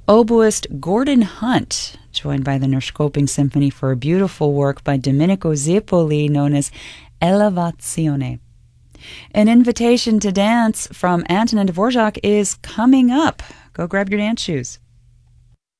Oboist Gordon Hunt, joined by the Neuschkoping Symphony for a beautiful work by Domenico Zepoli known as Elevazione. An invitation to dance from Antonin Dvorak is coming up. Go grab your dance shoes.